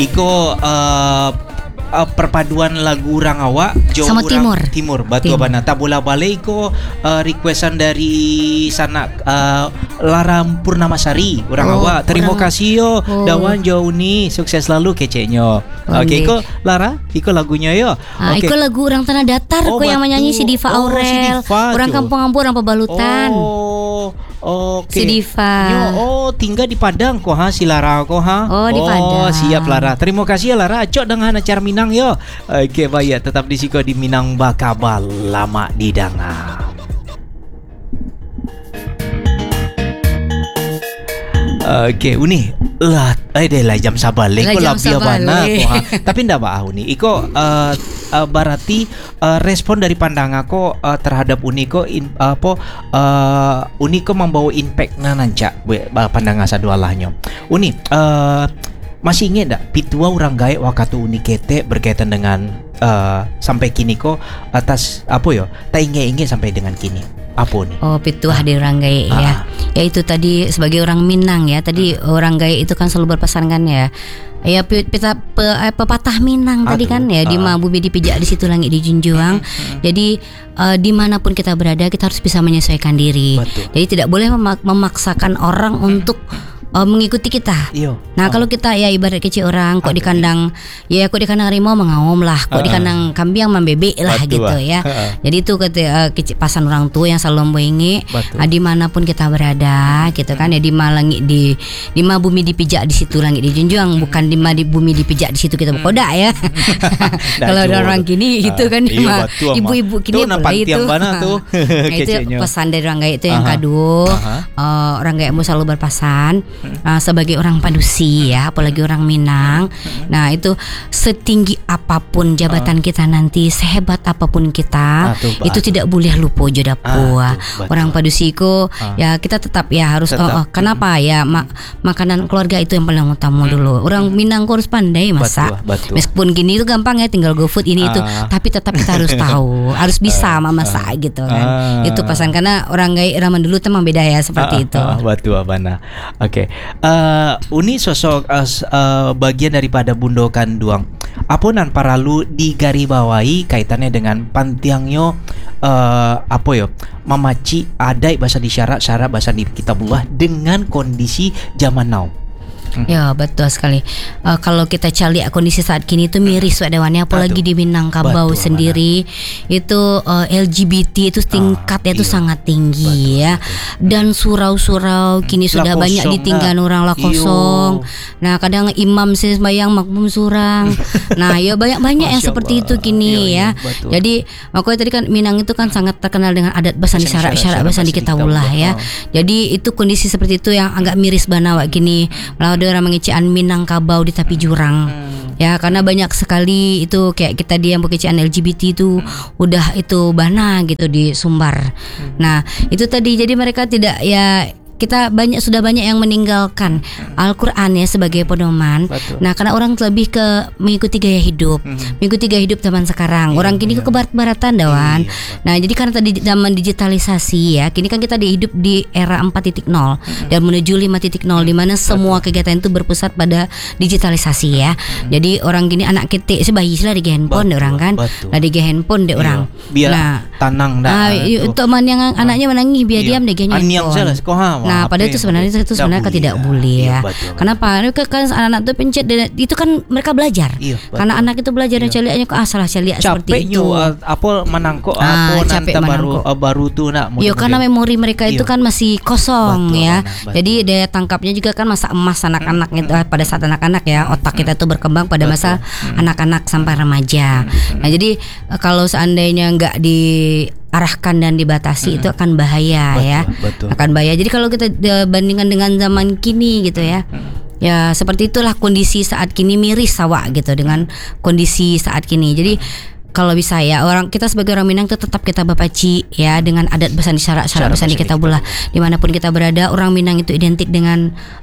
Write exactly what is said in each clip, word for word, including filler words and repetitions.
Iko uh, uh, perpaduan lagu orang awak Jawa sama orang timur. Timur batu Timur. abana. Tak bola balik iko uh, requestan dari sana uh, Lara Purnamasari orang Oh, awak. Terima orang- kasih yo Oh. Dawan jauh ni sukses selalu keceknya. Okey Okey. iko Lara, iko lagunya yo. Ah, Okey. Iko lagu orang tanah datar Oh, ko yang batu. menyanyi si Diva Oh, si Aurel. Diva Orang tu. kampung Ambo, orang Pebalutan. Oh, Si okey. Diva. Yo, oh, tinggal di Padang ko ha si Lara ko ha. Oh, di Padang. siap Lara. Terima kasih ya Lara. Cok dengan acara Minang yo. Okey, baik tetap di siko di Minang Bakabal lama di danga. Okey, uni lah, eh deh lah jam sabale Lah ko jam labia bana sabale. ko ha. Tapi ndak ba uni. Iko uh, uh, berarti uh, respon dari pandangan ko uh, terhadap uni ko in, apa uh, uni ko membawa impact na nanca pandangan sadualahnya. Uni uh, masih ingat tak pitua orang gaek waktu uni kete berkaitan dengan uh, sampai kini ko atas apa yo? Tak ingat-ingat sampai dengan kini. Apa nih? Oh, pituah di orang Gaye Ah. ya. Ya itu tadi sebagai orang Minang ya. Tadi orang Gaye itu kan selalu berpesan kan ya. Ya pe- peta, pe, eh, pepatah Minang tadi Aduh, kan ya, di ah. mana bumi dipijak di situ langit dijunjung. Jadi uh, dimanapun kita berada kita harus bisa menyesuaikan diri. Betul. Jadi tidak boleh memak- memaksakan orang untuk uh, mengikuti kita. Iyo. Nah, Oh. kalau kita ya ibarat kecil orang kok Aduh. di kandang ya kok di kandang harimau mengaum lah, kok di Ah. kandang kambing membebek lah Betul, gitu ah. ya. Ah. Jadi itu kata uh, kecil pasan orang tua yang selalu membengi Betul. uh, dimanapun kita berada gitu kan ya, di mana langit di di mana bumi dipijak di situ langit dijunjung, bukan di mana di bumi dipijak di situ kita berkodak ya. Kalau ada orang kini itu kan iya, mah betul, ibu-ibu Mak. kini Tu nampak mulai tiang itu. mana tu? Nah, itu Keceknya. pesan dari orang Gaye itu yang Aha. kedua. Aha. Uh, orang Gaye mu selalu berpesan uh, sebagai orang Padusi ya, apalagi orang Minang. Nah, itu setinggi apapun jabatan kita nanti, sehebat apapun kita, Ah, tu, itu ah, tu. tidak boleh lupa jodapu. Ah, tu, betul. Orang Padusi ko Ah. ya kita tetap ya harus Tetap. oh, oh, kenapa ya ma- makanan keluarga itu yang paling utama dulu. Orang Minang ko harus pandai masak. Betul, betul. Meskipun gini itu gampang ya, tinggal GoFood ini itu, Ah. tapi tetap kita harus tahu, harus bisa memasak gitu kan. Ah. Itu pesan karena orang Gaye zaman dulu memang beda ya seperti Ah, itu. ah, Batu abana. Okey. Uh, uni sosok uh, s- uh, bagian daripada bundokan duang. Apa nan paralu digaribawahi kaitannya dengan pantiangnya uh, apa yo? Mamaci adai bahasa di syarat-syarat bahasa di kitabullah dengan kondisi zaman now. Ya betul sekali. Uh, kalau kita cari kondisi saat kini itu miris wadawannya, apalagi Betul. di Minangkabau Betul, sendiri itu uh, L G B T itu tingkatnya itu iya. sangat tinggi Betul, ya. betul. Dan surau-surau kini Lah sudah kosong banyak ditinggal dah. orang lah Iyo. kosong. Nah kadang imam sih sembahyang makmum surang. Nah ya banyak-banyak yang Masya seperti itu Allah. kini Iya, iya, ya. betul. Jadi makanya tadi kan Minang itu kan sangat terkenal dengan adat basan di Basan syarat-syarat syarat-syarat basan di basan di kitabullah ya. kitabullah. Jadi itu kondisi seperti itu yang agak miris bana wak kini. Malah ada orang mengecian Minangkabau di tepi jurang. Ya karena banyak sekali itu kayak kita dia yang pengecian L G B T itu udah itu bana gitu di Sumbar. Nah, itu tadi jadi mereka tidak ya kita banyak sudah banyak yang meninggalkan Al-Qur'an ya sebagai pedoman. Betul. Nah, karena orang lebih ke mengikuti gaya hidup. Mengikuti gaya hidup zaman sekarang. Orang kini ke kebarat-baratan dawan. Iya, Nah, jadi karena tadi zaman digitalisasi ya, kini kan kita di hidup di era empat titik nol dan menuju lima titik nol di mana semua kegiatan itu berpusat pada digitalisasi ya. Jadi orang gini anak ketik sebayi lah di handphone deh Betul, orang kan. betul. Lah di handphone deh orang. Biar Nah, tanang ah, dah. y- untuk man yang anaknya menangis biar Iya. diam deh gaya Aniang handphone. salah sekolah. Nah, Apa padahal itu yang sebenarnya boleh? itu Tak sebenarnya kan tidak boleh Iya, ya. betul. Kenapa? Mereka kan anak-anak tuh pencet dan itu kan mereka belajar. Iya, betul. Karena anak itu belajar dan Iya. celiaknya kok ah salah celiak seperti Capeknya itu. uh, apa menangkok Ah, apa capek nanti baru menangkok. uh, baru tuh nak. Iya karena memori mereka itu Iya. kan masih kosong Betul, ya. Ana, betul. Jadi daya tangkapnya juga kan masa emas anak-anak itu pada saat anak-anak ya. Otak kita tuh berkembang pada masa anak-anak sampai remaja. Nah, jadi eh, kalau seandainya nggak diarahkan dan dibatasi itu akan bahaya Betul, ya. betul. Akan bahaya. Jadi kalau kita eh, bandingkan dengan zaman kini gitu ya. Ya seperti itulah kondisi saat kini miris awak gitu dengan kondisi saat kini. Jadi kalau bisa ya orang kita sebagai orang Minang itu tetap kita bapaci ya dengan adat besan syarat syarat Syarat besan di besan kita di bulah dimanapun kita berada. Orang Minang itu identik dengan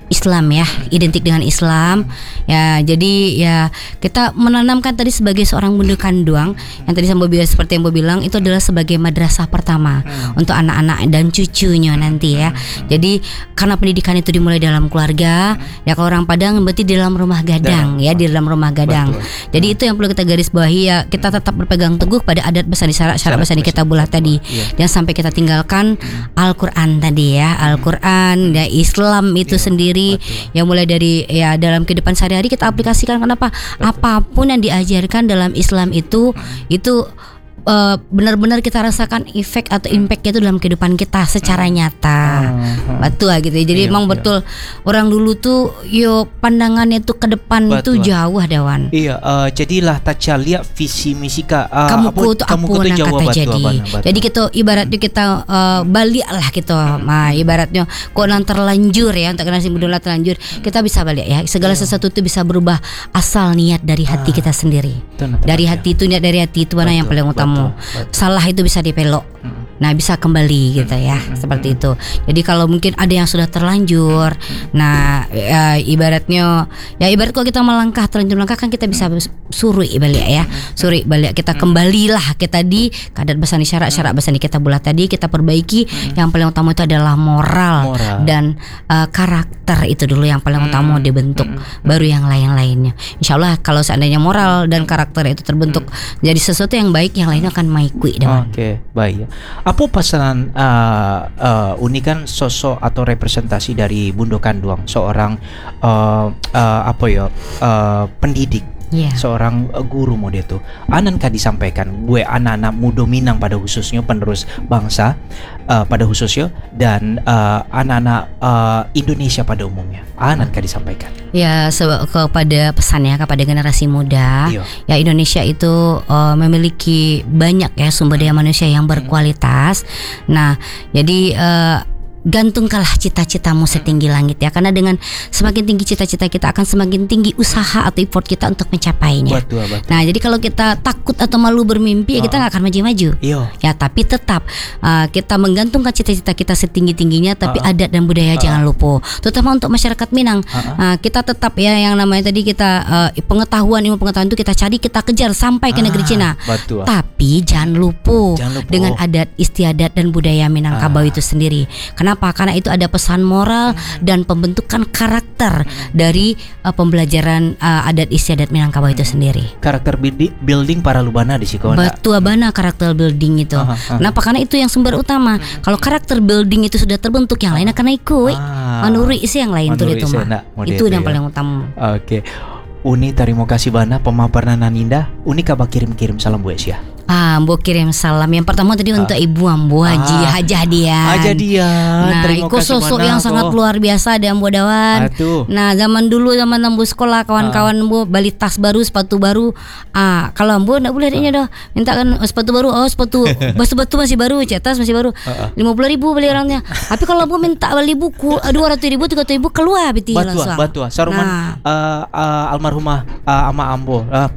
Islam ya, identik dengan Islam. Ya, jadi ya kita menanamkan tadi sebagai seorang bunda kandung yang tadi Sambo bilang seperti yang Bo bilang itu adalah sebagai madrasah pertama hmm. untuk anak-anak dan cucunya nanti ya. Jadi karena pendidikan itu dimulai dalam keluarga, hmm. ya kalau orang Padang berarti di dalam rumah gadang dalam, ya, di dalam rumah gadang. Betul. Jadi hmm. itu yang perlu kita garis bawahi ya, kita tetap berpegang teguh pada adat besar syarat-syarat besar kita bulat tadi. Yeah. Jangan sampai kita tinggalkan hmm. Al-Qur'an tadi ya, Al-Qur'an ya, Islam itu yeah. sendiri. Betul. Yang mulai dari ya dalam kehidupan sehari-hari kita aplikasikan. Kenapa? Betul. Apapun yang diajarkan dalam Islam itu hmm. itu uh, benar-benar kita rasakan efek atau impactnya itu dalam kehidupan kita secara nyata. Hmm. Betul gitu. Jadi iya, emang iya. betul orang dulu tuh yo pandangannya tuh ke depan betul. Tuh jauh dawan. Iya, uh, jadilah taca lihat visi misi ka. Uh, kamu ku tuh apa nak kata jadi. Abana, jadi kita ibaratnya kita uh, balik lah kita. Hmm. Nah, ibaratnya kok nang terlanjur ya untuk generasi muda terlanjur, kita bisa balik ya. Segala iya. sesuatu itu bisa berubah asal niat dari hati ah. kita sendiri. Betul, dari betul, hati itu niat dari hati itu mana yang paling utama. Betul, betul. Salah itu bisa dipelok. Hmm. Nah bisa kembali gitu ya, hmm. seperti itu. Jadi kalau mungkin ada yang sudah terlanjur, hmm. nah ya, ibaratnya ya ibarat kalau kita melangkah terlanjur langkah kan kita bisa suri balik ya, suri balik kita kembalilah kita di kadat besar syarat-syarat besar kita bulat tadi kita perbaiki. hmm. Yang paling utama itu adalah moral, moral. dan uh, karakter itu dulu yang paling utama hmm. dibentuk, hmm. baru yang lain-lainnya. Insya Allah kalau seandainya moral dan karakter itu terbentuk hmm. jadi sesuatu yang baik, yang lainnya akan maikui. Oke, okay, baik. Apa pesanan uh, uh, Uni kan sosok atau representasi dari Bundo Kanduang, seorang uh, uh, apa ya uh, pendidik, yeah. seorang uh, guru mode itu. Anan kah disampaikan gue anak-anak muda Minang pada khususnya penerus bangsa uh, pada khususnya dan uh, anak-anak uh, Indonesia pada umumnya. Anan kah disampaikan? Ya se- kepada pesannya kepada generasi muda. Iyo. Ya Indonesia itu uh, memiliki banyak ya sumber daya manusia yang berkualitas. Nah, jadi uh, gantungkanlah cita-citamu setinggi langit ya, karena dengan semakin tinggi cita-cita kita akan semakin tinggi usaha atau effort kita untuk mencapainya. Betul, betul. Nah jadi kalau kita takut atau malu bermimpi ya kita nggak akan maju-maju. Iyo. Ya tapi tetap uh, kita menggantungkan cita-cita kita setinggi-tingginya, tapi uh-uh. adat dan budaya uh-uh. jangan lupa, terutama untuk masyarakat Minang. uh-uh. uh, kita tetap ya yang namanya tadi kita uh, pengetahuan ilmu pengetahuan itu kita cari, kita kejar sampai ke ah, negeri Cina. Betul. Tapi jangan lupa, jangan lupa dengan adat istiadat dan budaya Minangkabau uh. itu sendiri. Kenapa? Karena itu ada pesan moral hmm. dan pembentukan karakter hmm. dari uh, pembelajaran uh, adat istiadat Minangkabau itu sendiri. Karakter building para lubana di Sikona. Betul bana karakter building itu. Aha, aha. Kenapa? Karena itu yang sumber utama. Hmm. Kalau karakter building itu sudah terbentuk, yang lain akan ikut. Ah. Manuri sih yang lain tuh itu mah. Itu yang ya. paling utama. Oke. Okay. Uni terima kasih bana pemaparan Naninda. Uni kabah kirim-kirim salam buat Sia. Ah, Ambo kirim salam. Yang pertama tadi ah. untuk Ibu Ambo Haji ah. Hajah Dian. Hajah Dian. Nah, Iko sosok yang ko. sangat luar biasa ada Ambo Dawan. Aduh. Nah, zaman dulu zaman Ambo sekolah kawan-kawan Ambo beli tas baru, sepatu baru. Ah, kalau Ambo enggak boleh adanya dah. Minta kan sepatu baru. Oh, sepatu sepatu masih baru, tas masih baru. lima puluh ribu beli orangnya. Tapi kalau Ambo minta beli buku dua ratus ribu, tiga ratus ribu keluar biti langsung. Betul, betul. Saruman nah. uh, uh, almarhumah uh, ama Ambo. Uh,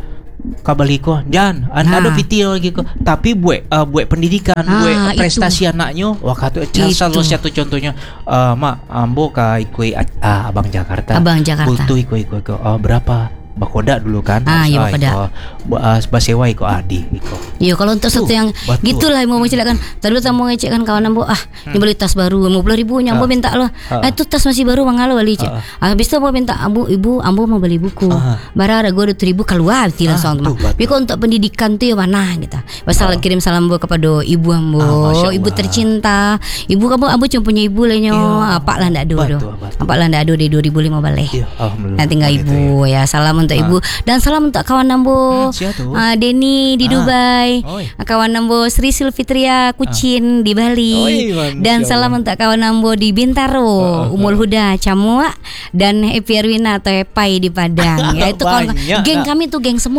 kabaliko dan nah. ada video lagi kok, tapi buat uh, buat pendidikan, ah, buat prestasi itu. Anaknya waktu salah satu contohnya uh, mak ambo ka ikui uh, abang Jakarta abang Jakarta butuh ikui ikui uh, berapa bakoda dulu kan, ah iya bakoda uh, basewa iko adi iko. Iya kalau untuk satu yang betul. Gitulah mau menceritakan. Tadi lu mau ngecekkan kawan ambo ah hmm. ini beli tas baru lima puluh ribu nyambo uh. minta lo. Uh. Ah, itu tas masih baru mangalo beli cek. Uh. Habis itu mau minta ambo ibu ambo mau beli buku. Uh. Barara gue dua ribu keluar ti langsung uh, mah. Tapi kok untuk pendidikan tuh ya mana gitu. Pasal uh. kirim salam bu kepada ibu ambo, uh, ibu tercinta. Ibu kamu ambo cuma punya ibu lenyo. Apa lah ndak do do. Apa lah ndak do di dua ribu lima balik. Nanti enggak ibu ya. Salam untuk uh. ibu dan salam untuk kawan ambo. Hmm, uh, Denny di ah. Dubai, Oi. kawan Nambo Sri Silfitria Kucin ah. di Bali, Oi, dan salam untuk kawan Nambo di Bintaro, oh, oh, Umul Huda Camua, dan Happy Erwina atau Epai di Padang. Ya itu kawan, geng kami tuh geng semut.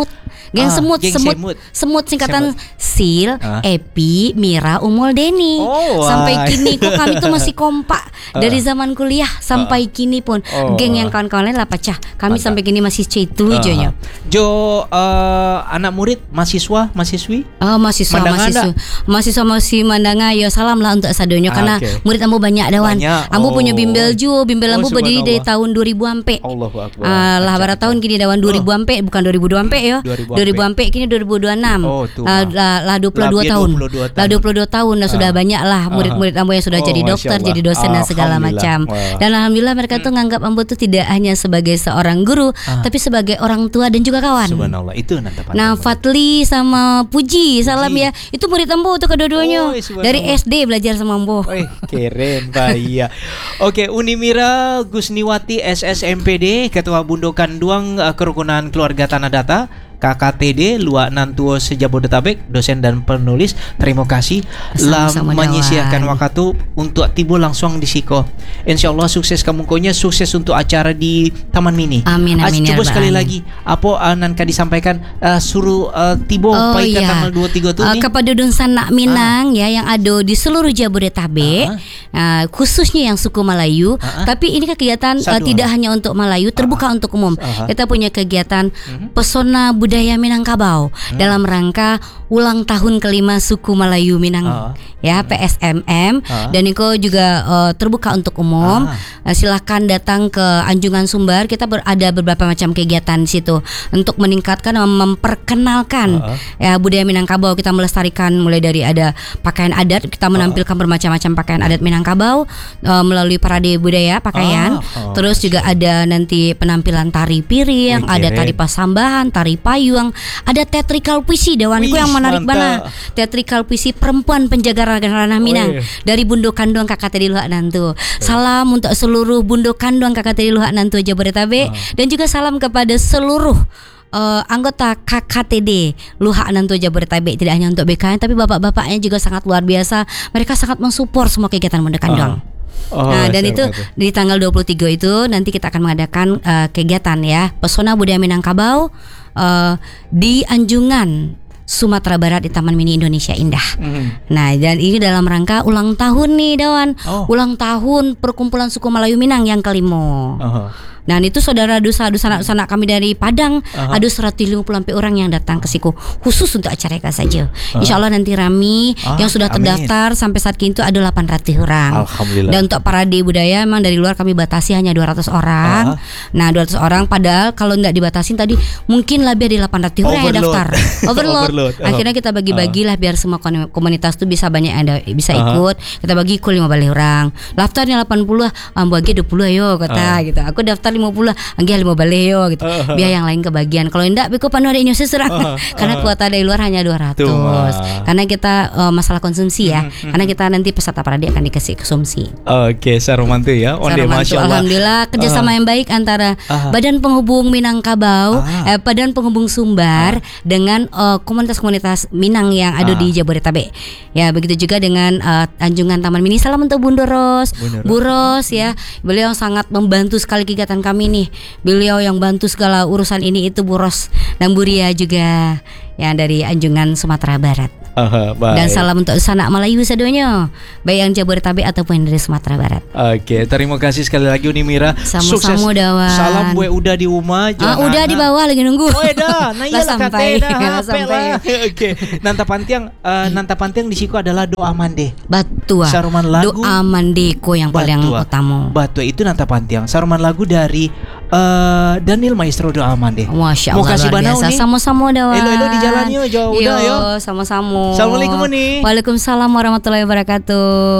Geng Ah, semut, geng semut, semut. semut singkatan Sil, Ah. Epi, Mira, Umul, Deni. Oh, Sampai wah. kini kok kami tuh masih kompak dari zaman kuliah sampai kini pun. Oh. Geng yang kawan-kawan lain lah pecah. Kami Mantap. sampai kini masih stay itu aja nya. Jo eh, anak murid, mahasiswa, mahasiswi. Oh, mahasiswa, Mandanga mahasiswa, mahasiswa masih mandanga. Ya salam lah untuk sadonyo Ah, karena okay. murid ambo banyak dawan. Banyak. Ambo punya Oh. bimbel ju, bimbel Oh, ambo berdiri dari subhanallah. tahun dua ribu ampe. Allahu akbar. Ah, lah Acak, barat tahun acak. kini dawan dua ribu ampe, bukan dua ribu dua ampe ya. dua ribu ampe kini dua ribu dua puluh enam. Oh, tu, Ah, ah. lah, lah dua puluh dua Lah, tahun. dua puluh dua Lah dua puluh dua tahun dah sudah Ah. banyak lah murid-murid ambo yang sudah Oh, jadi Masya dokter, Allah. jadi dosen dan segala Alhamdulillah. macam. Wah. Dan alhamdulillah mereka tuh nganggap ambo tuh tidak hanya sebagai seorang guru, Ah. tapi sebagai orang tua dan juga kawan. Subhanallah, itu nanti pandang Nah, murid. Fatli sama Puji, salam ya. Itu murid ambo tuh kedua-duanya. Oh, subhanallah. Dari S D belajar sama ambo. Wih, keren Pak iya. Oke, Unimira Gusniwati S S M P D, Ketua Bundokan Duang eh, Kerukunan Keluarga Tanah Data, K K T D Luak Nantuo Sejabodetabek, dosen dan penulis. Terima kasih lah Sama-sama, menyisiakan Dawan. waktu untuk tiba langsung di Siko. Insya Allah sukses kamu konya, sukses untuk acara di Taman Mini. Amin, Ah, amin, ya Coba Rabbal sekali alamin. lagi apa uh, nanka disampaikan uh, suruh uh, tibo Oh pai ke iya. tanggal dua puluh tiga tuh Uh, nih. kepada Dun Sanak Minang ya yang ada di seluruh Jabodetabek, uh, khususnya yang suku Melayu. Ah, ah. Tapi ini kegiatan uh, Satu, tidak hanya untuk Melayu, terbuka untuk umum. Ah, ah. Kita punya kegiatan Mhm. Pesona Budaya Minangkabau dalam rangka ulang tahun kelima suku Melayu Minang Ah. ya P S M M Ah. dan itu juga uh, terbuka untuk umum. Ah. Uh, silahkan datang ke Anjungan Sumbar. Kita ber- ada beberapa macam kegiatan di situ untuk meningkatkan dan memperkenalkan Ah. ya budaya Minangkabau. Kita melestarikan mulai dari ada pakaian adat, kita menampilkan bermacam-macam pakaian adat Minangkabau uh, melalui parade budaya pakaian. Ah, oh, Terus juga ada nanti penampilan tari piring, Wih, ada keren. tari pasambahan, tari payung, ada teatrikal puisi dewanku Wih, yang menarik mantap. banget. Teatrikal puisi perempuan penjaga ranah Minang Wih. dari Bundo Kanduang K K T D Luhak Nantu. Salam untuk seluruh Bundo Kanduang K K T D Luhak Nantu Jabodetabek dan juga salam kepada seluruh uh, anggota K K T D Luhak Nantu Jabodetabek, tidak hanya untuk B K N tapi bapak-bapaknya juga sangat luar biasa. Mereka sangat mensupport semua kegiatan Bundo Kanduang. Oh, Nah, dan siapa itu tuh? di tanggal dua puluh tiga itu nanti kita akan mengadakan uh, kegiatan ya Pesona Budaya Minangkabau uh, di Anjungan Sumatera Barat di Taman Mini Indonesia Indah. Mhm. Nah, dan ini dalam rangka ulang tahun nih, Dawan. Oh. Ulang tahun Perkumpulan Suku Melayu Minang yang kelima. Oh. Nah, itu saudara dusa sanak-sanak kami dari Padang, Aha. ada seratus lima puluh sampai orang yang datang ke siku khusus untuk acara Eka saja. Insya Allah nanti rami Ah, yang sudah amin. terdaftar sampai saat kini itu ada delapan ratus orang. Alhamdulillah. Dan untuk parade budaya memang dari luar kami batasi hanya dua ratus orang. Ah. Nah, dua ratus orang padahal kalau tidak dibatasin tadi mungkin lebih dari delapan ratus orang yang Overload. daftar. Overload. Overload. Oh. Akhirnya kita bagi-bagilah biar semua kon- komunitas tuh bisa banyak yang ada bisa Ah. ikut. Kita bagi ikut lima belas orang. Daftarnya delapan puluh, ambo lagi dua puluh ayo kata Ah. gitu. Aku daftar lima puluh, anggi lima belas yo gitu. Ah. Biar yang lain kebagian. Kalau enggak beko panu ada Indonesia serang. Ah. Karena Ah. kuota dari luar hanya dua ratus. Tuh, ah. Karena kita uh, masalah konsumsi ya. Hmm, Karena kita nanti peserta parade akan dikasih konsumsi. Oke, saromantu ya. Onde Secara Masya mantu, Allah. Alhamdulillah kerjasama yang baik antara Ah. Badan Penghubung Minangkabau, Ah. eh, Badan Penghubung Sumbar dengan eh, komunitas-komunitas Minang yang ada Ah. di Jabodetabek. Ya begitu juga dengan eh, Anjungan Taman Mini. Salam untuk Bunda Ros, Bunda Ros. Bu Ros ya. Beliau sangat membantu sekali kegiatan kami nih. Beliau yang bantu segala urusan ini itu Bu Ros dan Bu Ria juga yang dari Anjungan Sumatera Barat. Aha, baik. Dan salam untuk sanak Melayu sedoyo, baik yang Jabodetabek ataupun yang dari Sumatera Barat. Oke, terima kasih sekali lagi Unimira. Sama-sama, Sukses. Dawan. Salam gue udah di rumah. Ah, udah di bawah lagi nunggu. Oh dah, nah iya Lah sampai, lah sampai. Oke, nanta pantiang, eh, nanta pantiang di siku adalah doa mande. Batua. Saruman lagu. Doa mandeko yang paling Batua. utama. Batua itu nanta pantiang. Saruman lagu dari eh, Daniel Maestro doa mande. Masya Mau Allah kasih luar banau biasa. nih. Sama-sama Dawan. Elo-elo di jalan yuk, jauh udah Yo, yo. sama-sama. Assalamualaikum nih. Waalaikumsalam warahmatullahi wabarakatuh.